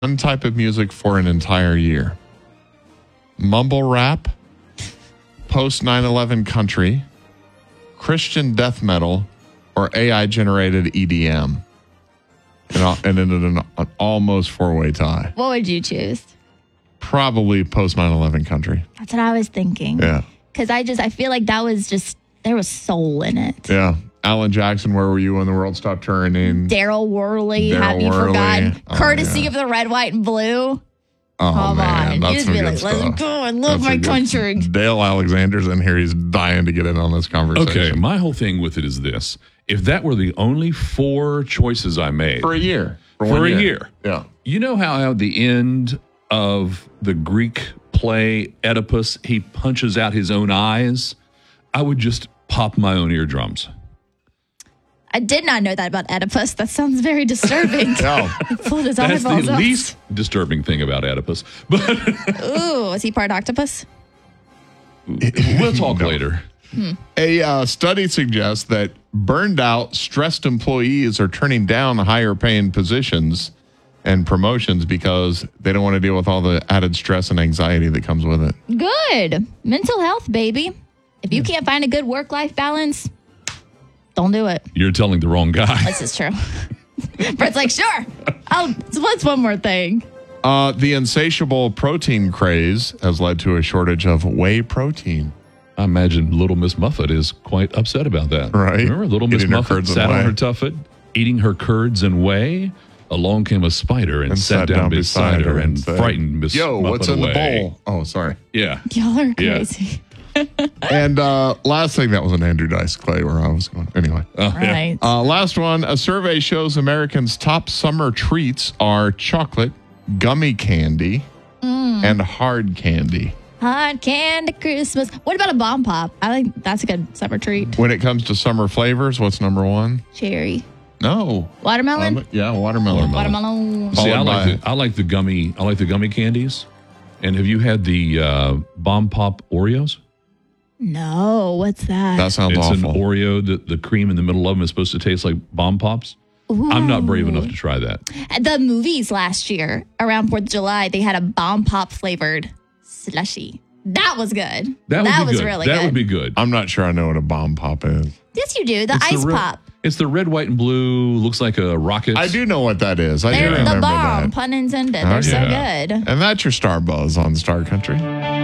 one type of music for an entire year? Mumble rap, post 9/11 country, Christian death metal, or AI-generated EDM? And in an almost four-way tie. What would you choose? Probably post 9/11 country. That's what I was thinking. Yeah. Because I feel like that was just, there was soul in it. Yeah. Alan Jackson, where were you when the world stopped turning? Daryl Worley, Daryl have you Worley. forgotten? Oh, Courtesy yeah. of the red, white, and blue. Oh, Come man. on. That's You just some be good like, stuff. let's go. I love That's my a good- country. Dale Alexander's in here. He's dying to get in on this conversation. Okay, my whole thing with it is this. If that were the only four choices I made. For a year. For a year. Yeah. You know how at the end of the Greek play Oedipus, he punches out his own eyes? I would just pop my own eardrums. I did not know that about Oedipus. That sounds very disturbing. No. He pulled his That's eyeballs the out. least disturbing thing about Oedipus. But Ooh, is he part octopus? we'll talk later. A study suggests that burned out, stressed employees are turning down higher paying positions and promotions because they don't want to deal with all the added stress and anxiety that comes with it. Good. Mental health, baby. If you can't find a good work-life balance, don't do it. You're telling the wrong guy. This is true. Brett's like, sure. What's one more thing? The insatiable protein craze has led to a shortage of whey protein. I imagine Little Miss Muffet is quite upset about that. Right. Remember, Little Miss Eating her Muffet curds and sat on whey. her tuffet, eating her curds and whey. Along came a spider and sat down beside her and said, frightened Miss Yo, Muffet what's in away. the bowl? Oh, sorry. Yeah. Y'all are Yeah. crazy. And last thing, that was an Andrew Dice Clay where I was going. Anyway. Right. Last one, a survey shows Americans' top summer treats are chocolate, gummy candy, and hard candy. Hot candy Christmas. What about a bomb pop? I think that's a good summer treat. When it comes to summer flavors, what's number one? Cherry. No. Watermelon? Yeah, watermelon. Watermelon. See, Followed by- I like the gummy candies. And have you had the Bomb Pop Oreos? No, what's that? That sounds It's awful. an Oreo. The cream in the middle of them is supposed to taste like Bomb Pops. I'm not brave enough to try that. At the movies last year, around 4th of July, they had a bomb pop flavored slushy. That was good. That would be was good. really that good. would be good. I'm not sure I know what a bomb pop is. Yes, you do. The It's ice red- pop. It's the red, white, and blue. Looks like a rocket. I do know what that is. I do They're remember the bomb, that. pun intended. They're so Yeah. good. And that's your Star Buzz on Star Country.